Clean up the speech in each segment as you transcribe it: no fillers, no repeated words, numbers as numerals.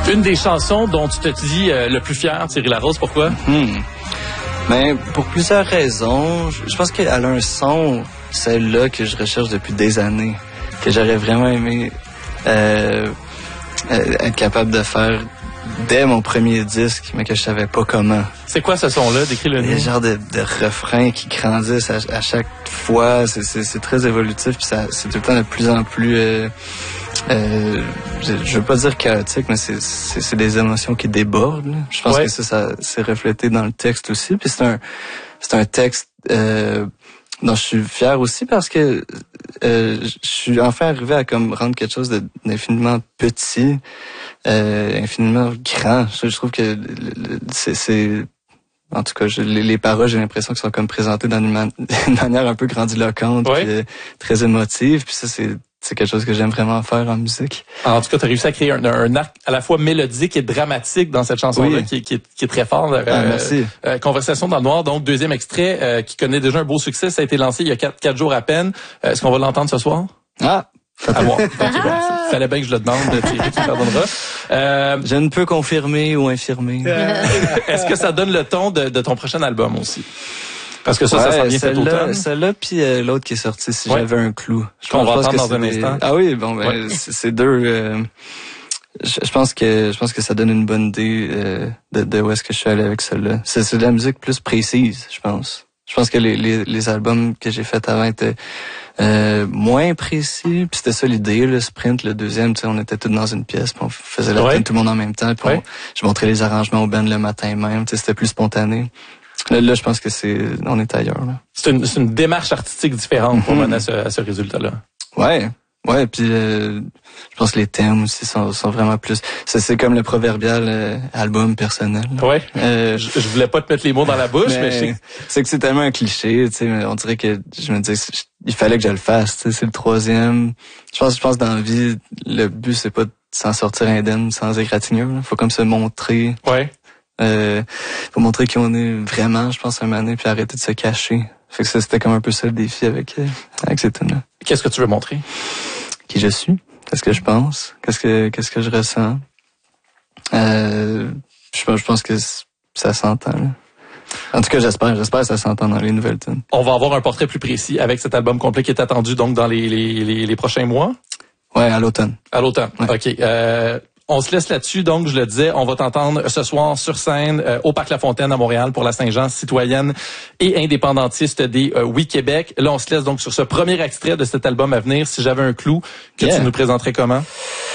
Une des chansons dont tu te dis le plus fier, Thierry Larose, pourquoi? Ben, pour plusieurs raisons. Je pense qu'elle a un son, celle-là, que je recherche depuis des années, que j'aurais vraiment aimé être capable de faire dès mon premier disque, mais que je savais pas comment. C'est quoi ce son-là? Décris-le nous. Il y a genre de refrains qui grandissent à chaque fois. C'est très évolutif, puis c'est tout le temps de plus en plus... je veux pas dire chaotique, mais c'est des émotions qui débordent, là. Je pense que ça s'est reflété dans le texte aussi. Puis c'est un texte dont je suis fier aussi parce que je suis enfin arrivé à comme rendre quelque chose d'infiniment petit, infiniment grand. Je trouve que c'est en tout cas, les paroles, j'ai l'impression qu'elles sont comme présentées d'une manière un peu grandiloquente, puis, très émotive. Puis ça, c'est quelque chose que j'aime vraiment faire en musique. En tout cas, tu as réussi à créer un arc à la fois mélodique et dramatique dans cette chanson-là qui est très fort. Merci. Conversation dans le noir, donc deuxième extrait qui connaît déjà un beau succès. Ça a été lancé il y a 4 jours à peine. Est-ce qu'on va l'entendre ce soir? À moi. Okay, bon, fallait bien que je le demande, Thierry qui pardonnera. Je ne peux confirmer ou infirmer. Est-ce que ça donne le ton de ton prochain album aussi? Parce que ça sent bien cet automne. Celle-là, puis l'autre qui est sorti, Si j'avais un clou. On va entendre dans un instant. Ah oui, bon, ben, c'est deux... Je pense que ça donne une bonne idée de où est-ce que je suis allé avec celle-là. C'est de la musique plus précise, je pense. Je pense que les albums que j'ai faits avant étaient moins précis. Puis c'était ça l'idée, le sprint, le deuxième, tu sais, on était tous dans une pièce, puis on faisait la tune tout le monde en même temps. Puis je montrais les arrangements au band le matin même. Tu sais, c'était plus spontané. Là, je pense que on est ailleurs. Là. C'est une démarche artistique différente pour mener à ce résultat-là. Ouais, puis je pense que les thèmes aussi sont vraiment plus... C'est comme le proverbial album personnel. Ouais. Je voulais pas te mettre les mots dans la bouche, mais c'est que c'est tellement un cliché, tu sais. On dirait que je me disais il fallait que je le fasse. Tu sais, c'est le troisième. Je pense dans la vie, le but c'est pas de s'en sortir indemne, sans égratignure. Faut comme se montrer. Ouais. Faut montrer qui on est vraiment, je pense, un moment donné, puis arrêter de se cacher. Fait que c'était comme un peu ça le défi avec ces tunes-là. Qu'est-ce que tu veux montrer? Qui je suis, qu'est-ce que je pense, qu'est-ce que je ressens. Je pense que ça s'entend. Là. En tout cas, j'espère que ça s'entend dans les nouvelles tunes. On va avoir un portrait plus précis avec cet album complet qui est attendu donc dans les prochains mois. Ouais, à l'automne. À l'automne. Ouais. OK. On se laisse là-dessus, donc je le disais, on va t'entendre ce soir sur scène au Parc La Fontaine à Montréal pour la Saint-Jean citoyenne et indépendantiste des Oui Québec. Là, on se laisse donc sur ce premier extrait de cet album à venir, Si j'avais un clou, que tu nous présenterais comment?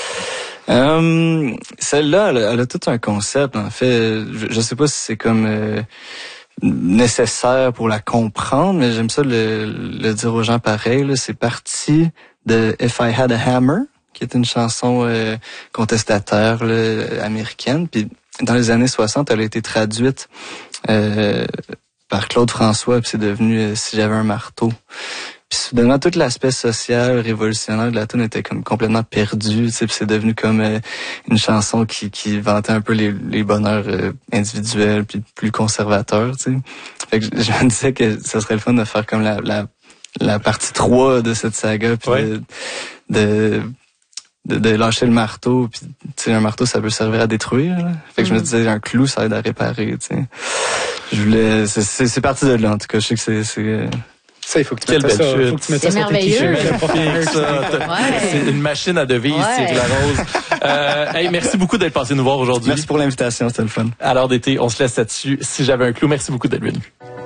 Celle-là, elle a tout un concept. En fait, je sais pas si c'est comme nécessaire pour la comprendre, mais j'aime ça le dire aux gens pareil. Là. C'est parti de If I Had a Hammer, qui est une chanson contestataire là, américaine. Puis dans les années 60, elle a été traduite par Claude François, puis c'est devenu Si j'avais un marteau. Puis soudainement, tout l'aspect social, révolutionnaire de la tune était comme complètement perdu, tu sais, puis c'est devenu comme une chanson qui vantait un peu les bonheurs individuels, puis plus conservateurs, tu sais. Fait que je me disais que ça serait le fun de faire comme la partie 3 de cette saga, puis de lâcher le marteau, puis tu sais, un marteau ça peut servir à détruire. Là. Fait que je me disais un clou ça aide à réparer, tu sais. Je voulais c'est parti de là en tout cas, je sais que c'est ça, il faut que tu mettes ça. Faut que tu mettes ça sur tes t-shirts. C'est une machine à devise, Thierry Larose. Hey, merci beaucoup d'être passé nous voir aujourd'hui. Merci pour l'invitation, c'était le fun. À l'heure d'été, on se laisse là-dessus. Si j'avais un clou, merci beaucoup d'être venu.